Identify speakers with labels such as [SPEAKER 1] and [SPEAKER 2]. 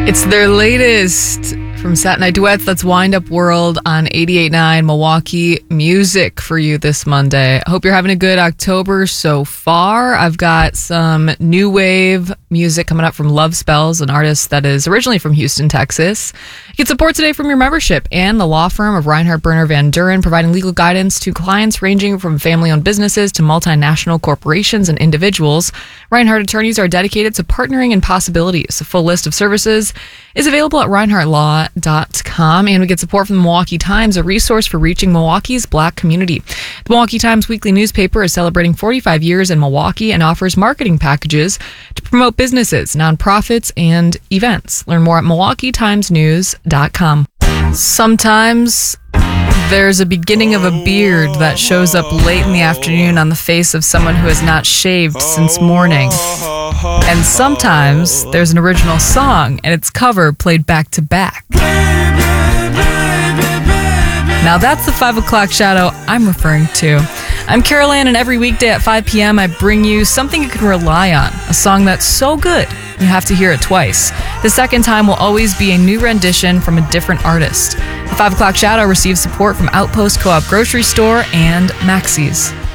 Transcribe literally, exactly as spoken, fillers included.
[SPEAKER 1] It's their latest from Saturday Night Duets. That's Wind Up World on eighty-eight point nine Milwaukee Music for you this Monday. I hope you're having a good October so far. I've got some new wave music coming up from Love Spells, an artist that is originally from Houston, Texas. You get support today from your membership and the law firm of Reinhardt Berner Van Duren, providing legal guidance to clients ranging from family-owned businesses to multinational corporations and individuals. Reinhardt attorneys are dedicated to partnering in possibilities. A full list of services is available at reinhardt law dot com, and we get support from the Milwaukee Times, a resource for reaching Milwaukee's Black community. The Milwaukee Times weekly newspaper is celebrating forty-five years in Milwaukee and offers marketing packages to promote businesses, nonprofits, and events. Learn more at milwaukee times news dot com. Sometimes there's a beginning of a beard that shows up late in the afternoon on the face of someone who has not shaved since morning. And sometimes there's an original song and its cover played back to back. Now that's the five o'clock shadow I'm referring to. I'm Carol Ann, and every weekday at five p.m. I bring you something you can rely on, a song that's so good you have to hear it twice. The second time will always be a new rendition from a different artist. The five o'clock shadow receives support from Outpost Co-op Grocery Store and Maxie's.